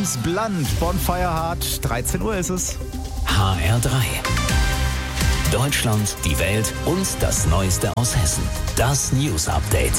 James Blunt, Bonfire Heart, 13 Uhr ist es. HR3. Deutschland, die Welt und das Neueste aus Hessen. Das News Update.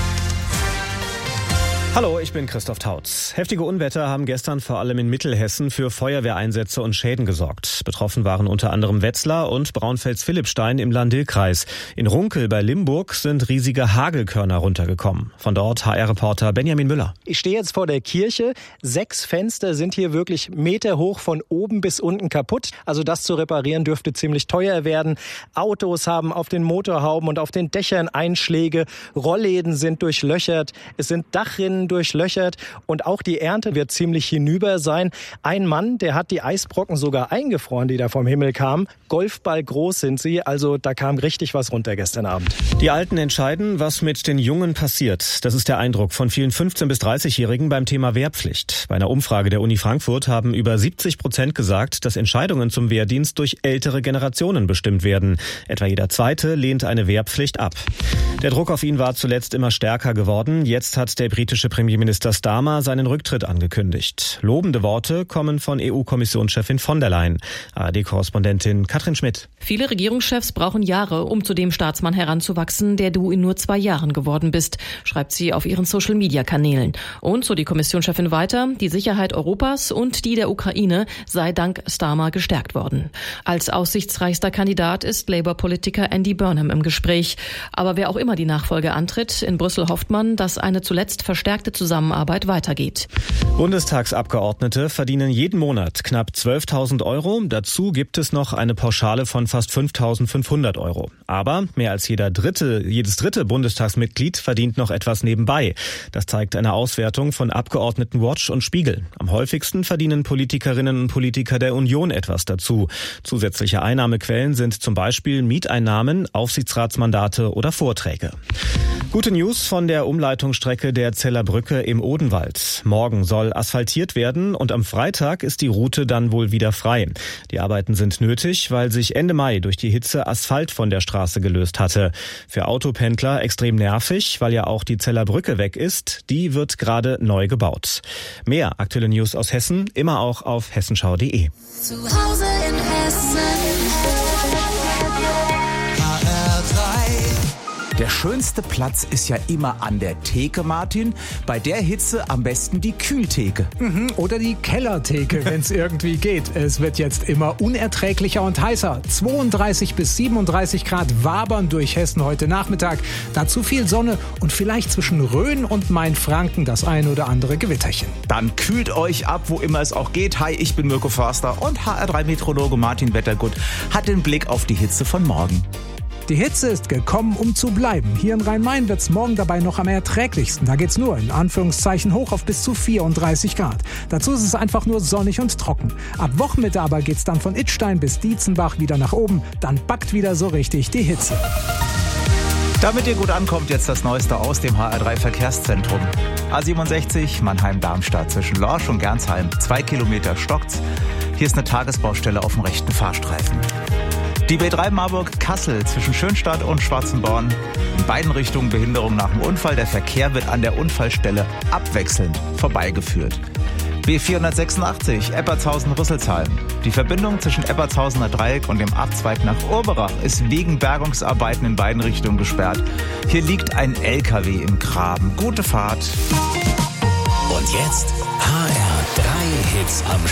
Hallo, ich bin Christoph Tautz. Heftige Unwetter haben gestern vor allem in Mittelhessen für Feuerwehreinsätze und Schäden gesorgt. Betroffen waren unter anderem Wetzlar und Braunfels-Philippstein im Lahn-Dill-Kreis. In Runkel bei Limburg sind riesige Hagelkörner runtergekommen. Von dort HR-Reporter Benjamin Müller. Ich stehe jetzt vor der Kirche. 6 Fenster sind hier wirklich meterhoch von oben bis unten kaputt. Also das zu reparieren dürfte ziemlich teuer werden. Autos haben auf den Motorhauben und auf den Dächern Einschläge. Rollläden sind durchlöchert. Es sind Dachrinnen durchlöchert und auch die Ernte wird ziemlich hinüber sein. Ein Mann, der hat die Eisbrocken sogar eingefroren, die da vom Himmel kamen. Golfball groß sind sie, also da kam richtig was runter gestern Abend. Die Alten entscheiden, was mit den Jungen passiert. Das ist der Eindruck von vielen 15- bis 30-Jährigen beim Thema Wehrpflicht. Bei einer Umfrage der Uni Frankfurt haben über 70% gesagt, dass Entscheidungen zum Wehrdienst durch ältere Generationen bestimmt werden. Etwa jeder Zweite lehnt eine Wehrpflicht ab. Der Druck auf ihn war zuletzt immer stärker geworden. Jetzt hat der britische Premierminister Starmer seinen Rücktritt angekündigt. Lobende Worte kommen von EU-Kommissionschefin von der Leyen. ARD-Korrespondentin Katrin Schmidt. Viele Regierungschefs brauchen Jahre, um zu dem Staatsmann heranzuwachsen, der du in nur 2 Jahren geworden bist, schreibt sie auf ihren Social-Media-Kanälen. Und so die Kommissionschefin weiter, die Sicherheit Europas und die der Ukraine sei dank Starmer gestärkt worden. Als aussichtsreichster Kandidat ist Labour-Politiker Andy Burnham im Gespräch. Aber wer auch immer die Nachfolge antritt, in Brüssel hofft man, dass eine zuletzt verstärkte Zusammenarbeit weitergeht. Bundestagsabgeordnete verdienen jeden Monat knapp 12.000 Euro. Dazu gibt es noch eine Pauschale von fast 5.500 Euro. Aber mehr als jedes dritte Bundestagsmitglied verdient noch etwas nebenbei. Das zeigt eine Auswertung von Abgeordnetenwatch und Spiegel. Am häufigsten verdienen Politikerinnen und Politiker der Union etwas dazu. Zusätzliche Einnahmequellen sind zum Beispiel Mieteinnahmen, Aufsichtsratsmandate oder Vorträge. Gute News von der Umleitungsstrecke der Zeller Brücke im Odenwald. Morgen soll asphaltiert werden und am Freitag ist die Route dann wohl wieder frei. Die Arbeiten sind nötig, weil sich Ende Mai durch die Hitze Asphalt von der Straße gelöst hatte. Für Autopendler extrem nervig, weil ja auch die Zeller Brücke weg ist. Die wird gerade neu gebaut. Mehr aktuelle News aus Hessen, immer auch auf hessenschau.de. Zu Hause in Hessen. Der schönste Platz ist ja immer an der Theke, Martin. Bei der Hitze am besten die Kühltheke. Oder die Kellertheke, wenn es irgendwie geht. Es wird jetzt immer unerträglicher und heißer. 32 bis 37 Grad wabern durch Hessen heute Nachmittag. Dazu viel Sonne und vielleicht zwischen Rhön und Mainfranken das ein oder andere Gewitterchen. Dann kühlt euch ab, wo immer es auch geht. Hi, ich bin Mirko Förster und HR3-Meteorologe Martin Wettergut hat den Blick auf die Hitze von morgen. Die Hitze ist gekommen, um zu bleiben. Hier in Rhein-Main wird's morgen dabei noch am erträglichsten. Da geht's nur in Anführungszeichen hoch auf bis zu 34 Grad. Dazu ist es einfach nur sonnig und trocken. Ab Wochenmitte aber geht's dann von Idstein bis Dietzenbach wieder nach oben. Dann backt wieder so richtig die Hitze. Damit ihr gut ankommt, jetzt das Neueste aus dem HR3-Verkehrszentrum. A67 Mannheim-Darmstadt zwischen Lorsch und Gernsheim. 2 Kilometer stockt's. Hier ist eine Tagesbaustelle auf dem rechten Fahrstreifen. Die B3 Marburg-Kassel zwischen Schönstadt und Schwarzenborn. In beiden Richtungen Behinderung nach dem Unfall. Der Verkehr wird an der Unfallstelle abwechselnd vorbeigeführt. B486 Eppertshausen-Rüsselsheim. Die Verbindung zwischen Eppertshausener Dreieck und dem Abzweig nach Urberach ist wegen Bergungsarbeiten in beiden Richtungen gesperrt. Hier liegt ein LKW im Graben. Gute Fahrt. Und jetzt HR3 Hits am